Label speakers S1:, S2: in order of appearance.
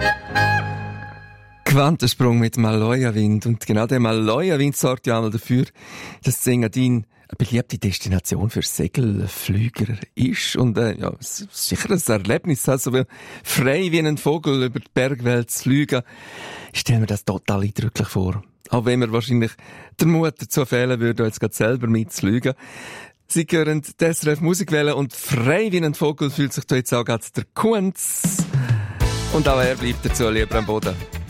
S1: Quantensprung mit Maloja-Wind. Und genau der Maloja-Wind sorgt ja einmal dafür, dass Engadin eine beliebte Destination für Segelflüger ist. Und ja, es ist sicher ein Erlebnis, also frei wie ein Vogel über die Bergwelt zu fliegen. Ich stelle mir das total eindrücklich vor. Auch wenn mir wahrscheinlich der Mut dazu fehlen würde, jetzt gerade selber mitzufliegen. Sie hören die SRF Musikwelle und frei wie ein Vogel fühlt sich da jetzt auch gerade der Kunz. Und auch er bleibt dazu lieber am Boden.